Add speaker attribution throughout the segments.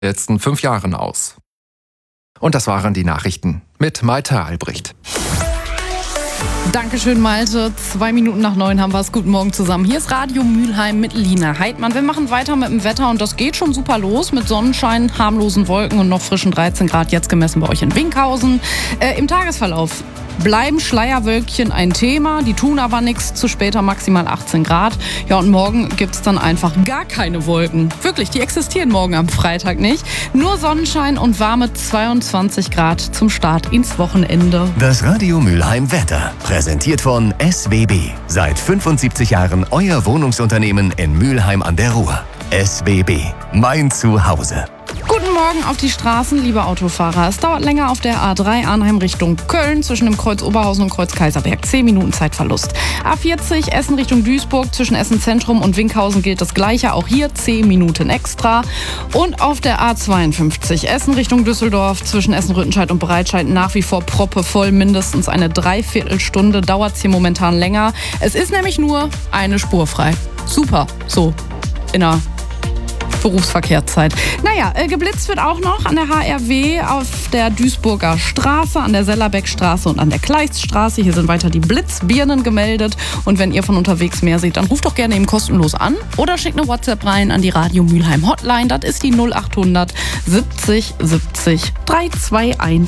Speaker 1: letzten 5 Jahren aus. Und das waren die Nachrichten mit Malte Albrecht.
Speaker 2: Dankeschön, Malte. 8:02 haben wir es. Guten Morgen zusammen. Hier ist Radio Mülheim mit Lina Heidmann. Wir machen weiter mit dem Wetter und das geht schon super los mit Sonnenschein, harmlosen Wolken und noch frischen 13 Grad jetzt gemessen bei euch in Winkhausen. Im Tagesverlauf bleiben Schleierwölkchen ein Thema, die tun aber nichts, zu später maximal 18 Grad. Ja, und morgen gibt es dann einfach gar keine Wolken. Wirklich, die existieren morgen am Freitag nicht. Nur Sonnenschein und warme 22 Grad zum Start ins Wochenende.
Speaker 3: Das Radio Mülheim Wetter, präsentiert von SWB. Seit 75 Jahren euer Wohnungsunternehmen in Mülheim an der Ruhr. SWB, mein Zuhause.
Speaker 2: Guten Morgen auf die Straßen, liebe Autofahrer. Es dauert länger auf der A3 Arnheim Richtung Köln zwischen dem Kreuz Oberhausen und Kreuz Kaiserberg. 10 Minuten Zeitverlust. A40 Essen Richtung Duisburg zwischen Essen Zentrum und Winkhausen gilt das Gleiche. Auch hier 10 Minuten extra. Und auf der A52 Essen Richtung Düsseldorf zwischen Essen-Rüttenscheid und Breitscheid nach wie vor proppevoll. Mindestens eine Dreiviertelstunde dauert es hier momentan länger. Es ist nämlich nur eine Spur frei. Super, so in der Berufsverkehrszeit. Naja, geblitzt wird auch noch an der HRW auf der Duisburger Straße, an der Sellerbeckstraße und an der Kleiststraße. Hier sind weiter die Blitzbirnen gemeldet. Und wenn ihr von unterwegs mehr seht, dann ruft doch gerne eben kostenlos an oder schickt eine WhatsApp rein an die Radio Mülheim Hotline. Das ist die 0800 70 70 321.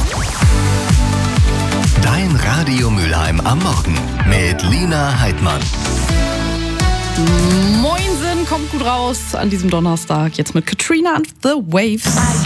Speaker 3: Dein Radio Mülheim am Morgen mit Lina Heidmann.
Speaker 2: Moinsen, kommt gut raus an diesem Donnerstag. Jetzt mit Katrina and the Waves.